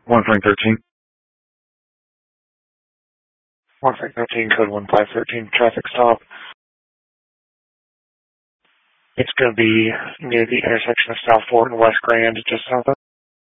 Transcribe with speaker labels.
Speaker 1: One Frank 13.
Speaker 2: 1 Frank 13, code 1513, traffic stop. It's going to be near the intersection of South Fort and West Grand, just south of